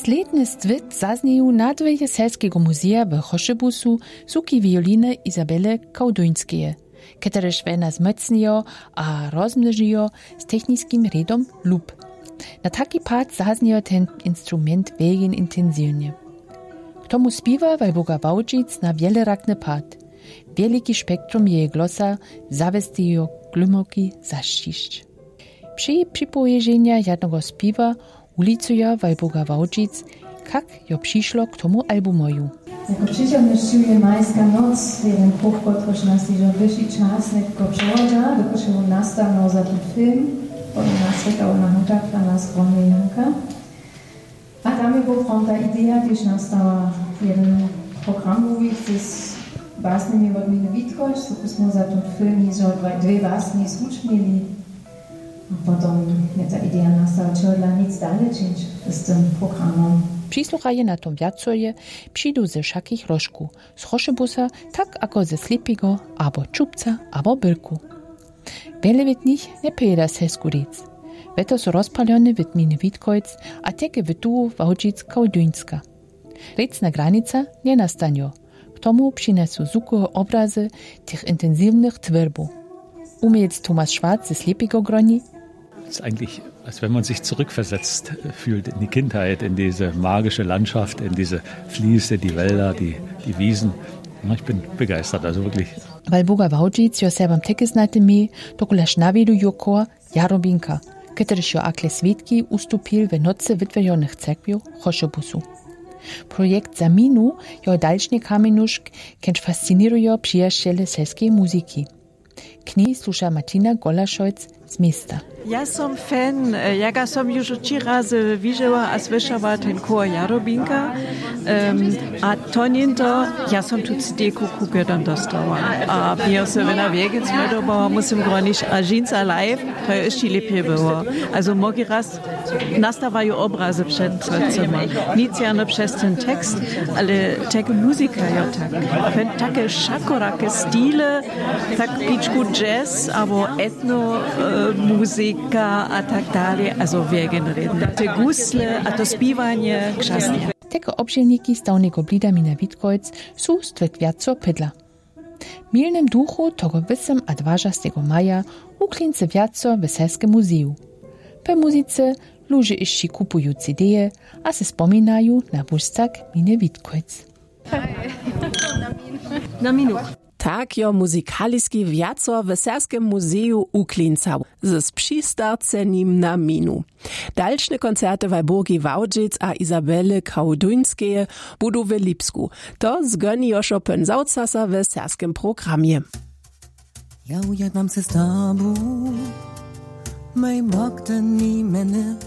Sledny stwit zaznieju nadweje Selskiego muzea w Choszebusu suki wioliny Izabele Kauduńskeje, które szwena zmocnijo a rozmnožijo z technickim redom lub. Na taki pad zazniejo ten instrument wegen intensywnie. K tomu spiwa Walburga Wałdzic na wielerakny pad. Wielki spektrum jej glosa zawesti jo glumoki zaściszcz. Przy przypojeżenia jednego spiwa ulicuje Walburga Wałdzic, jak jo przyszło k tomu albumoju. Jako przyciągnięcie majska noc, jeden puchko trosz nas iżo wyższy czas, jako przełoża, dokoczyło nastawał za ten film, potem następał na hutach dla nas Ronny Janka. A tam była fronta idea, gdyż nastała jeden program mówić z básnymi od Miny Witkoś, so byśmy za ten film iżo dwie básni zúčmili. A potem ta idea nastała, čo dla nic dalej czynić z tym programem. Přisluchaje na tom viacoje přidu ze všakých rožku, z Choszebusa, tak ako ze Slipigo, abo Čupca, abo Bylku. Wiele від nich ne pejda Selsku rec. Veto so rozpaljone від Miny Witkojc, a teke vytuhu Wałdzic Kauduńska. Recna granica nie nastanjo. K tomu přinesu zukohe obrazy tych intensywnych twirbu. Umiejec Thomas Schwarz ze Slipigo groni. Es ist eigentlich, als wenn man sich zurückversetzt fühlt in die Kindheit, in diese magische Landschaft, in diese Fließe, die Wälder, die Wiesen. Ich bin begeistert, also wirklich. Walburga Wałdzic jo sebam teke znajte mi, dokulaž navidu jo kor Jarobinka, kterýž jo akle svědky ustupil ve noce vytvořených cerkviu Choszebusu. Projekt za Minu jo dalšně kamenušk, kenž fascinujo přijaštěle selskiej muzyki. K niej sluša Martina Golaszojc z miasta. Ja som fan, jaka som już 3 razy widziała a słyszała ten chór Jarobinka, a to niento, ja som tu CD-ku kupiodan dostała. A pierwsze na wiegec medobała, musím gronić, a Žinca live, to je jeszcze lepiej było. Also mogi raz nastawają obrazy przed srdcema. Nic jano przez ten tekst, ale taka muzyka ja tak. Takie szakorake stile, tak piczku jazz, albo etno muzyka, a tak dalej, also wegen reden. Te gusle, a to spiwanie, krzasnie. Teke obželniki stavnego blida Mina Witkojc su stret viaco pedla. Milnym duchu tego 8 a 20 maja uklince viaco w Selskim muzeju. Pe muzice ludzie jeszcze kupują CD-je, a se spominają na wózcak Miny Witkojc. Na minu. Tak jo muzykaliski viaco w Selskim muzeju uklincał, z przystarceniem na minu. Dalsze koncerty Walburgi Wałdzic a Izabele Kauduńskeje budu w Lipsku. To zgoni joszo pędzałcasa w Selskim programie. Ja ujednam se z tobą, mej bok ten mi mene,